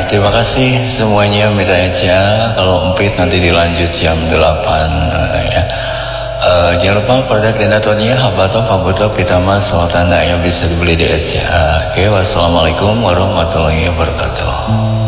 terima kasih semuanya, Mira Echa. Kalau empit nanti dilanjut jam 8 ya. Jangan lupa produk Denatonia Habato Fabuto Pitama Sultana yang bisa dibeli di Echa. Oke, wassalamualaikum warahmatullahi wabarakatuh.